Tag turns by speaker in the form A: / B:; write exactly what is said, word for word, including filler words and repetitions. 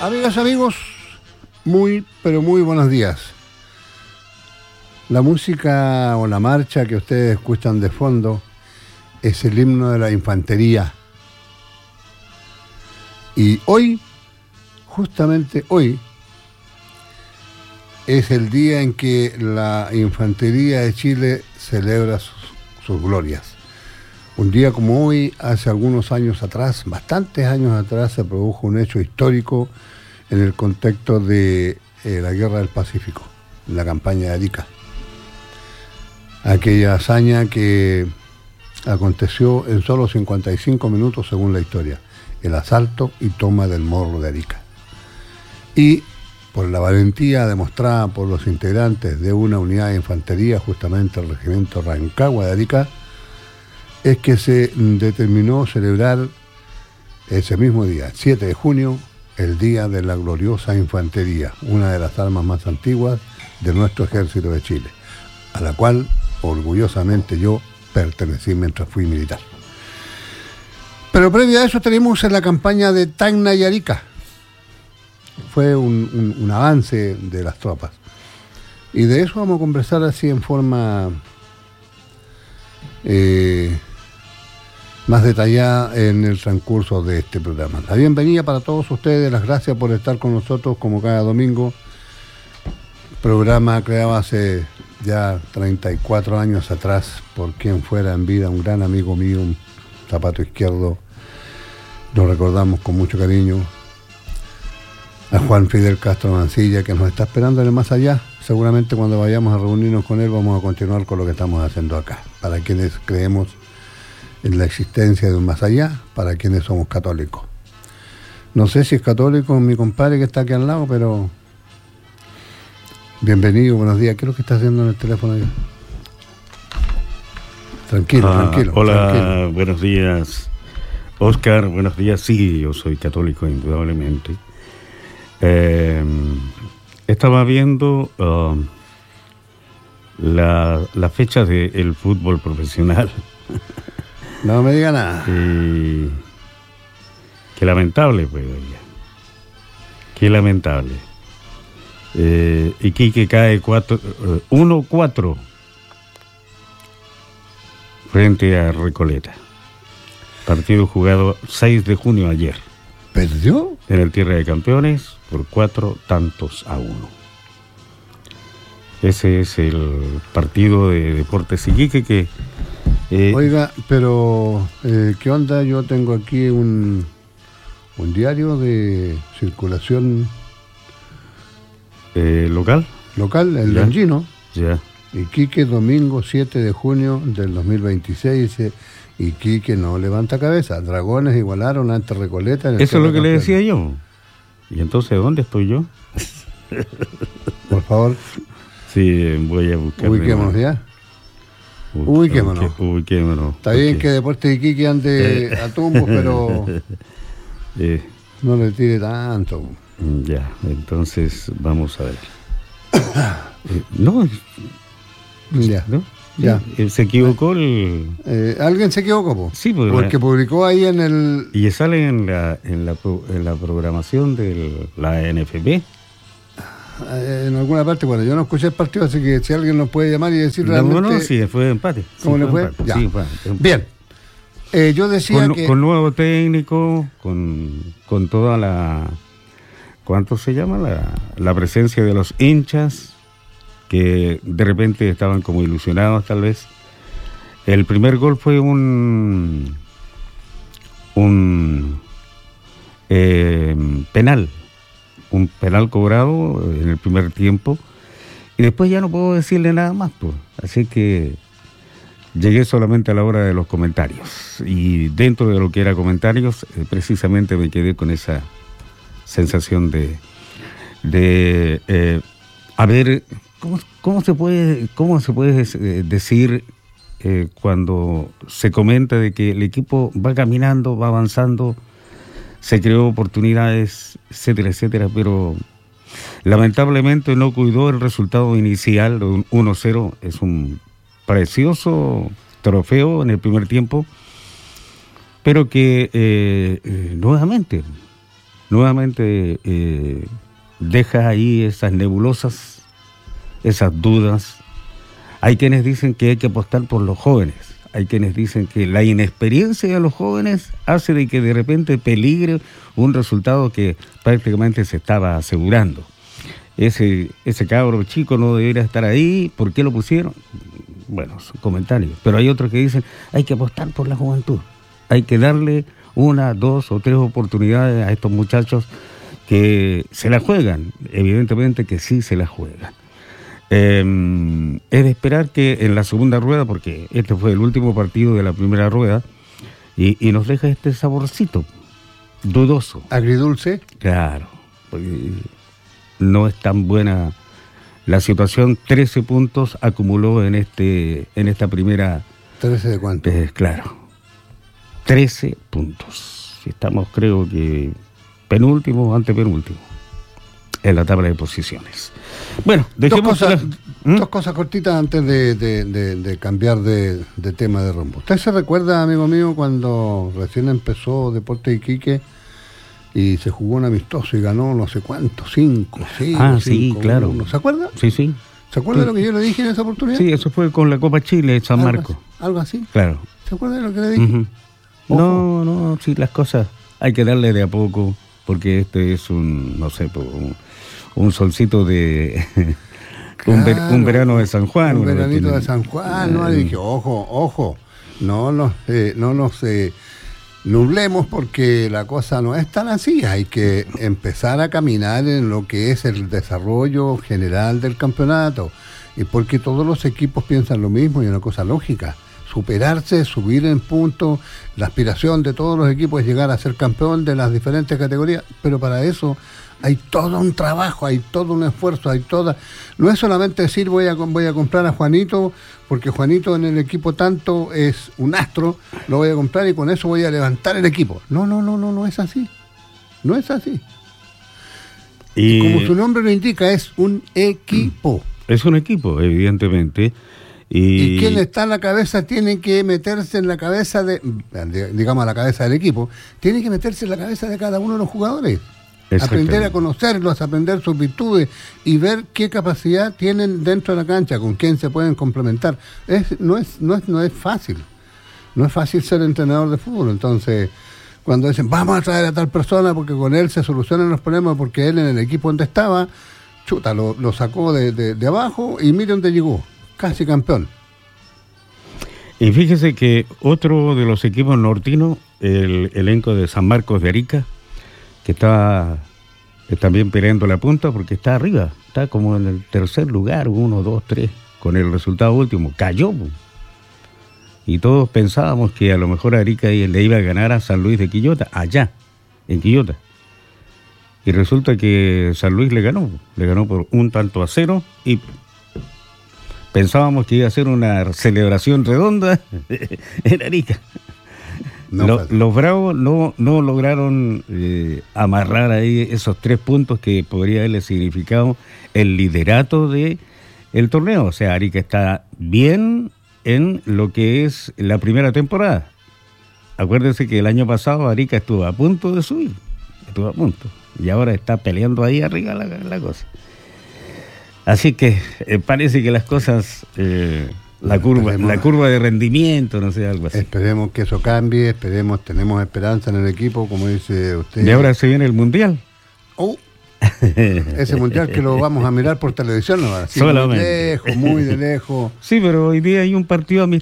A: Amigas, amigos, muy, pero muy buenos días. La música o la marcha que ustedes escuchan de fondo es el himno de la infantería. Y hoy, justamente hoy, es el día en que la Infantería de Chile celebra sus, sus glorias. Un día como hoy, hace algunos años atrás, bastantes años atrás, se produjo un hecho histórico en el contexto de eh, la Guerra del Pacífico, la campaña de Arica. Aquella hazaña que aconteció en solo cincuenta y cinco minutos según la historia, el asalto y toma del Morro de Arica. Y por la valentía demostrada por los integrantes de una unidad de infantería, justamente el regimiento Rancagua de Arica, es que se determinó celebrar ese mismo día, siete de junio, el Día de la Gloriosa Infantería, una de las armas más antiguas de nuestro Ejército de Chile, a la cual orgullosamente yo pertenecí mientras fui militar. Pero previo a eso tenemos en la campaña de Tacna y Arica. Fue un, un, un avance de las tropas. Y de eso vamos a conversar así en forma eh, más detallada en el transcurso de este programa. La bienvenida para todos ustedes, las gracias por estar con nosotros como cada domingo. Programa creado hace ya treinta y cuatro años atrás por quien fuera en vida un gran amigo mío, un zapato izquierdo. Lo recordamos con mucho cariño. A Juan Fidel Castro Mancilla, que nos está esperando en el más allá. Seguramente cuando vayamos a reunirnos con él vamos a continuar con lo que estamos haciendo acá. Para quienes creemos en la existencia de un más allá, para quienes somos católicos. No sé si es católico mi compadre que está aquí al lado, pero bienvenido, buenos días. ¿Qué es lo que está haciendo en el teléfono ya? Tranquilo, ah, tranquilo.
B: Hola,
A: tranquilo.
B: Buenos días, Oscar. Buenos días. Sí, yo soy católico, indudablemente. Eh, estaba viendo uh, la, la fecha del fútbol profesional.
A: No me diga nada.
B: Y qué lamentable, pues, qué lamentable. Eh, Iquique cae uno cuatro frente a Recoleta. Partido jugado seis de junio ayer.
A: ¿Perdió?
B: En el Tierra de Campeones por cuatro tantos a uno. Ese es el partido de Deportes Iquique que... Eh,
A: Oiga, pero eh, ¿qué onda? Yo tengo aquí un, un diario de circulación
B: eh, local.
A: Local, el Langino.
B: Ya.
A: Iquique, domingo siete de junio del dos mil veintiséis. Dice, Iquique no levanta cabeza. Dragones igualaron ante Recoleta. En el
B: Eso es lo que le decía yo. ¿Y entonces dónde estoy yo?
A: Por favor.
B: Sí, voy a buscar.
A: Ubiquémonos ya. Ubiquémonos.
B: Ubiquémonos.
A: Está bien que Deportes Iquique ande eh. a tumbos, pero eh. no le tire tanto.
B: Ya, entonces vamos a ver. eh, no,
A: ya,
B: ¿no?
A: Ya.
B: Eh, se equivocó el...
A: Eh, ¿Alguien se equivocó? Po?
B: Sí, porque,
A: porque publicó ahí en el...
B: Y sale en la, en la, en la programación de la N F P.
A: Eh, en alguna parte, bueno, yo no escuché el partido, así que si alguien nos puede llamar y decir realmente...
B: No, no, sí, fue empate.
A: ¿Cómo
B: sí,
A: le fue?
B: Empate.
A: Ya.
B: Sí, fue empate.
A: Bien. Eh, yo decía
B: con,
A: que...
B: Con nuevo técnico, con, con toda la... ¿Cuánto se llama? La, la presencia de los hinchas, que de repente estaban como ilusionados tal vez. El primer gol fue un un eh, penal, un penal cobrado en el primer tiempo, y después ya no puedo decirle nada más, pues. Así que llegué solamente a la hora de los comentarios, y dentro de lo que era comentarios, eh, precisamente me quedé con esa sensación de de eh, a ver cómo, cómo se puede cómo se puede decir eh, cuando se comenta de que el equipo va caminando, va avanzando, se creó oportunidades, etcétera, etcétera, pero lamentablemente no cuidó el resultado inicial de un uno cero. Es un precioso trofeo en el primer tiempo, pero que eh, eh, nuevamente nuevamente eh, deja ahí esas nebulosas, esas dudas. Hay quienes dicen que hay que apostar por los jóvenes, hay quienes dicen que la inexperiencia de los jóvenes hace de que de repente peligre un resultado que prácticamente se estaba asegurando. Ese, ese cabro chico no debería estar ahí, ¿por qué lo pusieron? Bueno, son comentarios. Pero hay otros que dicen, hay que apostar por la juventud, hay que darle una, dos o tres oportunidades a estos muchachos que se la juegan, evidentemente que sí se la juegan. Eh, es de esperar que en la segunda rueda, porque este fue el último partido de la primera rueda, y, y nos deja este saborcito dudoso.
A: ¿Agridulce?
B: Claro, porque no es tan buena la situación. trece puntos acumuló en este en esta primera...
A: ¿trece de cuánto?
B: Eh, claro, trece puntos. Estamos, creo que, penúltimo, antepenúltimo en la tabla de posiciones. Bueno, dejemos...
A: Dos cosas,
B: ¿Mm?
A: dos cosas cortitas antes de, de, de, de cambiar de, de tema de rumbo. ¿Usted se recuerda, amigo mío, cuando recién empezó Deportes Iquique y se jugó un amistoso y ganó no sé cuánto, cinco, seis,
B: ah,
A: cinco,
B: sí, claro.
A: uno? ¿Se acuerda?
B: Sí, sí.
A: ¿Se acuerda
B: sí.
A: de lo que yo le dije en esa oportunidad?
B: Sí, eso fue con la Copa Chile, San
A: ¿Algo
B: Marcos.
A: así? ¿Algo así?
B: Claro.
A: ¿Se acuerda de lo que le dije?
B: Uh-huh. No, no, sí, las cosas hay que darle de a poco, porque este es un, no sé, un, un solcito de...
A: Claro,
B: un, ver, un verano de San Juan.
A: Un veranito
B: tiene...
A: de San Juan, ¿no? Y dije, ojo, ojo, no nos, eh, no nos eh, nublemos porque la cosa no es tan así. Hay que empezar a caminar en lo que es el desarrollo general del campeonato. Y porque todos los equipos piensan lo mismo y es una cosa lógica. Superarse, subir en puntos, la aspiración de todos los equipos es llegar a ser campeón de las diferentes categorías, pero para eso hay todo un trabajo, hay todo un esfuerzo, hay toda... No es solamente decir voy a, voy a comprar a Juanito, porque Juanito en el equipo tanto es un astro, lo voy a comprar y con eso voy a levantar el equipo. No, no, no, no, no es así. No es así. Y, y como su nombre lo indica, es un equipo.
B: Es un equipo, evidentemente. Y...
A: y quien está en la cabeza tiene que meterse en la cabeza de, digamos, a la cabeza del equipo, tiene que meterse en la cabeza de cada uno de los jugadores. Aprender a conocerlos, aprender sus virtudes y ver qué capacidad tienen dentro de la cancha, con quién se pueden complementar. Es, no, es, no, es, no es fácil. No es fácil ser entrenador de fútbol. Entonces, cuando dicen, vamos a traer a tal persona porque con él se solucionan los problemas, porque él en el equipo donde estaba, chuta, lo, lo sacó de, de, de abajo y mire dónde llegó. Casi campeón.
B: Y fíjese que otro de los equipos nortinos, el elenco de San Marcos de Arica, que está también peleando la punta porque está arriba, está como en el tercer lugar, uno, dos, tres, con el resultado último, cayó. Y todos pensábamos que a lo mejor Arica le iba a ganar a San Luis de Quillota, allá, en Quillota. Y resulta que San Luis le ganó, le ganó por un tanto a cero y pensábamos que iba a ser una celebración redonda en Arica. No, Lo, los Bravos no, no lograron eh, amarrar ahí esos tres puntos que podría haberle significado el liderato de el torneo. O sea, Arica está bien en lo que es la primera temporada. Acuérdense que el año pasado Arica estuvo a punto de subir, estuvo a punto, y ahora está peleando ahí arriba la, la cosa. Así que eh, parece que las cosas... Eh, La curva, la curva de rendimiento, no sé, algo así.
A: Esperemos que eso cambie, esperemos, tenemos esperanza en el equipo, como dice usted.
B: Y ahora se viene el Mundial.
A: Oh, ese Mundial que lo vamos a mirar por televisión, ¿no? Así
B: solamente.
A: Muy lejos, muy de lejos.
B: Sí, pero hoy día hay un partido amistoso.